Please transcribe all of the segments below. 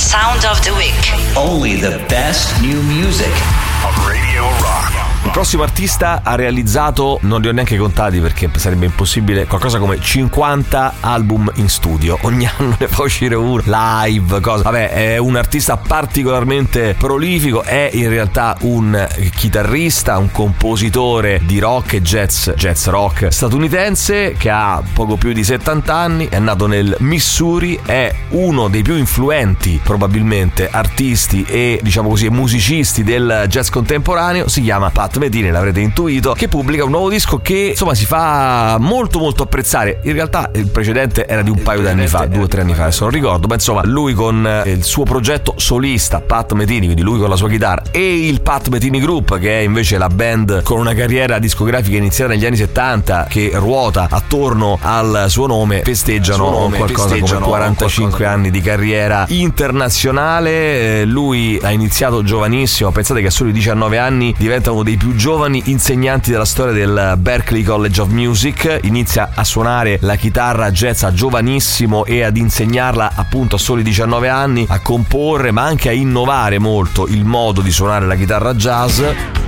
Sound of the Week. Only the best new music on Radio Rock. Il prossimo artista ha realizzato, non li ho neanche contati perché sarebbe impossibile, qualcosa come 50 album in studio. Ogni anno ne fa uscire uno, live, cosa. Vabbè, è un artista particolarmente prolifico, è in realtà un chitarrista, un compositore di rock e jazz rock statunitense che ha poco più di 70 anni, è nato nel Missouri, è uno dei più influenti probabilmente artisti e diciamo così musicisti del jazz contemporaneo. Si chiama Pat Metheny, l'avrete intuito, che pubblica un nuovo disco che insomma si fa molto molto apprezzare. In realtà il precedente era di un paio d'anni fa, 2 o 3 anni fa, adesso non ricordo, ma insomma lui con il suo progetto solista Pat Metheny, quindi lui con la sua chitarra, e il Pat Metheny Group, che è invece la band con una carriera discografica iniziata negli anni 70 che ruota attorno al suo nome, festeggiano qualcosa come 45 anni di carriera internazionale. Lui ha iniziato giovanissimo, pensate che a soli 19 anni diventa uno dei più giovani insegnanti della storia del Berklee College of Music, inizia a suonare la chitarra jazz a giovanissimo e ad insegnarla appunto a soli 19 anni, a comporre ma anche a innovare molto il modo di suonare la chitarra jazz.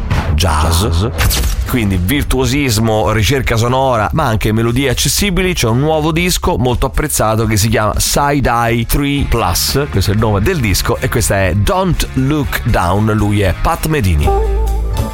Quindi virtuosismo, ricerca sonora, ma anche melodie accessibili. C'è un nuovo disco molto apprezzato che si chiama Side Eye 3 Plus, questo è il nome del disco, e questa è Don't Look Down. Lui è Pat Metheny.